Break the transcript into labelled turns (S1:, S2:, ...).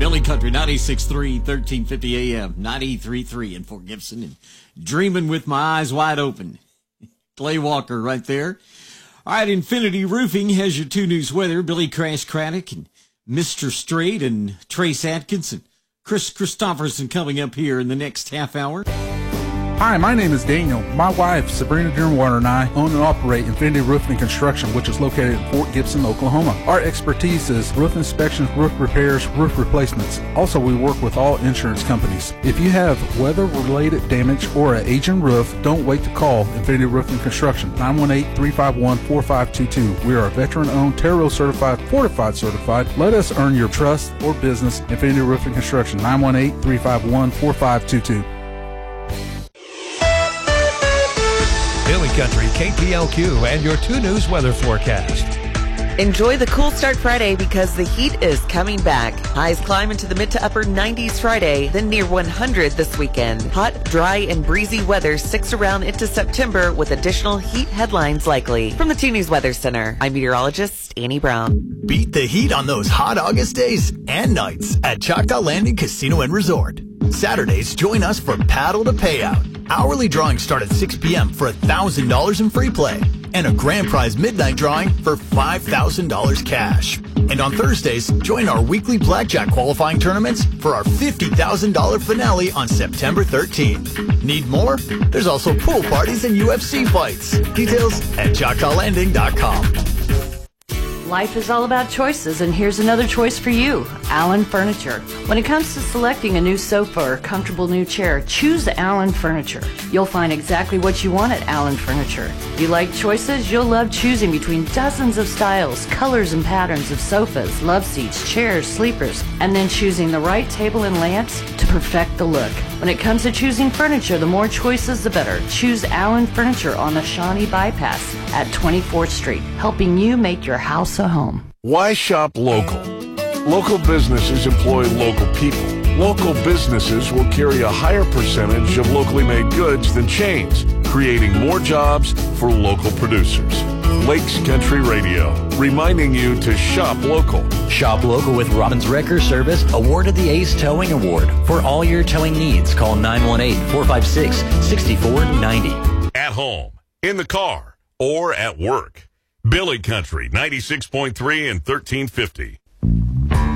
S1: Billy Country, 96.3, 1350 AM, 93.3 in Fort Gibson, and Dreaming with My Eyes Wide Open. Clay Walker right there. All right, Infinity Roofing has your 2 News weather. Billy Crash Craddock and Mr. Straight and Trace Atkins and Chris Christopherson coming up here in the next half hour.
S2: Hi, my name is Daniel. My wife, Sabrina Dearwater, and I own and operate Infinity Roofing and Construction, which is located in Fort Gibson, Oklahoma. Our expertise is roof inspections, roof repairs, roof replacements. Also, we work with all insurance companies. If you have weather-related damage or an aging roof, don't wait to call Infinity Roofing and Construction, 918-351-4522. We are a veteran-owned, Terro certified, fortified certified. Let us earn your trust or business. Infinity Roofing and Construction, 918-351-4522.
S3: Billy Country, KPLQ, and your 2 News weather forecast.
S4: Enjoy the cool start Friday because the heat is coming back. Highs climb into the mid to upper 90s Friday, then near 100 this weekend. Hot, dry, and breezy weather sticks around into September with additional heat headlines likely. From the 2 News Weather Center, I'm meteorologist Annie Brown.
S5: Beat the heat on those hot August days and nights at Choctaw Landing Casino and Resort. Saturdays, join us for Paddle to Payout. Hourly drawings start at 6 p.m. for $1,000 in free play and a grand prize midnight drawing for $5,000 cash. And on Thursdays, join our weekly blackjack qualifying tournaments for our $50,000 finale on September 13th. Need more? There's also pool parties and UFC fights. Details at ChoctawLanding.com.
S6: Life is all about choices, and here's another choice for you, Allen Furniture. When it comes to selecting a new sofa or comfortable new chair, choose Allen Furniture. You'll find exactly what you want at Allen Furniture. You like choices? You'll love choosing between dozens of styles, colors, and patterns of sofas, love seats, chairs, sleepers, and then choosing the right table and lamps to perfect the look. When it comes to choosing furniture, the more choices, the better. Choose Allen Furniture on the Shawnee Bypass at 24th Street, helping you make your house a home.
S7: Why shop local? Local businesses employ local people. Local businesses will carry a higher percentage of locally made goods than chains, creating more jobs for local producers. Lakes Country Radio, reminding you to shop local.
S8: Shop local with Robbins Wrecker Service, awarded the Ace Towing Award. For all your towing needs, call 918-456-6490.
S7: At home, in the car, or at work. Billy Country, 96.3 and 1350.